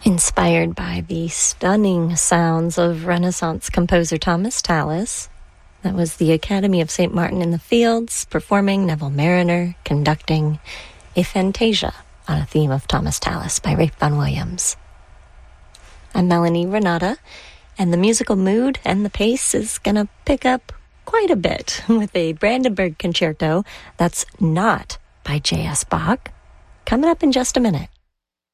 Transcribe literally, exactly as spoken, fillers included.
Inspired by the stunning sounds of Renaissance composer Thomas Tallis. That was the Academy of Saint Martin in the Fields performing Neville Marriner conducting a Fantasia on a theme of Thomas Tallis by Ralph Vaughan Williams. I'm Melanie Renata, and the musical mood and the pace is going to pick up quite a bit with a Brandenburg Concerto that's not by J S Bach, coming up in just a minute.